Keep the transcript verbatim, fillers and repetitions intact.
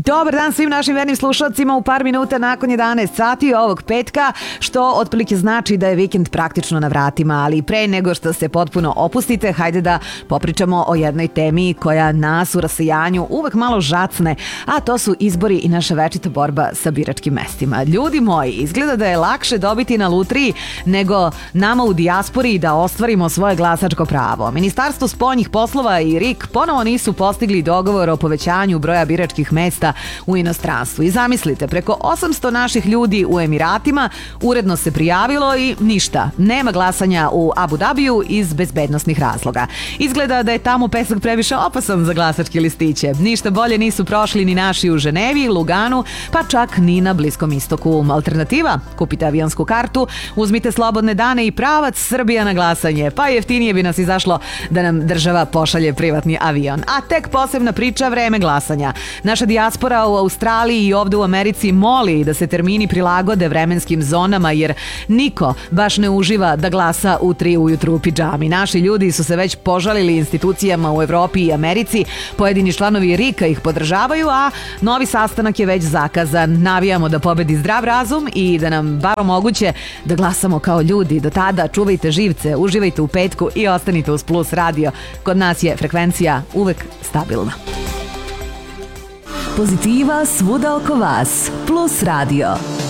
Dobar dan svim našim vernim slušalcima u par minuta nakon jedanaest sati ovog petka, što otprilike znači da je vikend praktično na vratima, ali pre nego što se potpuno opustite, hajde da popričamo o jednoj temi koja nas u rasejanju uvek malo žacne, a to su izbori i naša večita borba sa biračkim mestima. Ljudi moji, izgleda da je lakše dobiti na lutriji nego nama u dijaspori da ostvarimo svoje glasačko pravo. Ministarstvo spoljnih poslova i R I K ponovo nisu postigli dogovor o povećanju broja biračkih mesta u inostranstvu. I zamislite, preko osamsto naših ljudi u Emiratima uredno se prijavilo i ništa. Nema glasanja u Abu Dabiju iz bezbednosnih razloga. Izgleda da je tamo pesak previše opasan za glasačke listiće. Ništa bolje nisu prošli ni naši u Ženevi, Luganu, pa čak ni na Bliskom istoku. Alternativa? Kupite avionsku kartu, uzmite slobodne dane i pravac Srbija na glasanje. Pa jeftinije bi nas izašlo da nam država pošalje privatni avion. A tek posebna priča, vreme glasanja. Naša dijaspora u Australiji i ovde u Americi moli da se termini prilagode vremenskim zonama, jer niko baš ne uživa da glasa u tri ujutru u pidžami. Naši ljudi su se već požalili institucijama u Evropi i Americi, pojedini članovi R I K-a ih podržavaju, a novi sastanak je već zakazan. Navijamo da pobedi zdrav razum i da nam bar omoguće da glasamo kao ljudi. Do tada čuvajte živce, uživajte u petku i ostanite uz Plus radio. Kod nas je frekvencija uvek stabilna. Pozitiva svuda oko vas. Plus radio.